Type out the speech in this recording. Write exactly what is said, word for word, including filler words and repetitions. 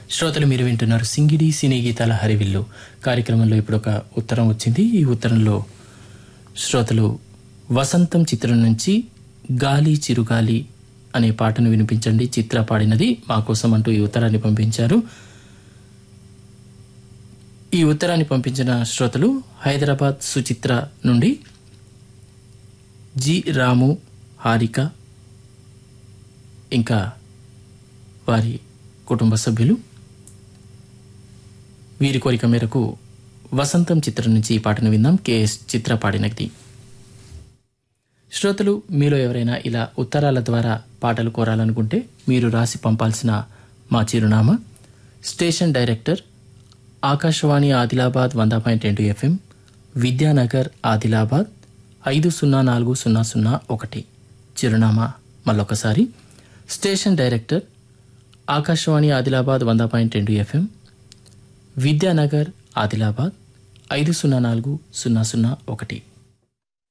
శ్రోతలు మీరు వింటున్నారు సింగిడి సినీ గీతాల హరివిల్లు కార్యక్రమంలో ఇప్పుడు ఒక ఉత్తరం వచ్చింది. ఈ ఉత్తరంలో శ్రోతలు వసంతం చిత్రం నుంచి గాలి చిరుగాలి అనే పాటను వినిపించండి, చిత్ర పాడినది మా కోసం అంటూ ఈ ఉత్తరాన్ని పంపించారు. ఈ ఉత్తరాన్ని పంపించిన శ్రోతలు హైదరాబాద్ సుచిత్ర నుండి జి రాము, హారిక ఇంకా వారి కుటుంబ సభ్యులు. వీరి కోరిక మేరకు వసంతం చిత్రం నుంచి ఈ పాటను విందాం. కెఎస్ చిత్ర పాడినది. శ్రోతలు మీలో ఎవరైనా ఇలా ఉత్తరాల ద్వారా పాటలు కోరాలనుకుంటే మీరు రాసి పంపాల్సిన మా చిరునామా స్టేషన్ డైరెక్టర్ ఆకాశవాణి ఆదిలాబాద్ వంద పాయింట్ రెండు ఎఫ్ఎం, విద్యానగర్ ఆదిలాబాద్ ఐదు సున్నా నాలుగు సున్నా సున్నా ఒకటి. చిరునామా మళ్ళొకసారి స్టేషన్ డైరెక్టర్ ఆకాశవాణి ఆదిలాబాద్ వంద పాయింట్ రెండు ఎఫ్ఎం, విద్యానగర్ ఆదిలాబాద్ ఐదు సున్నా నాలుగు సున్నా సున్నా ఒకటి.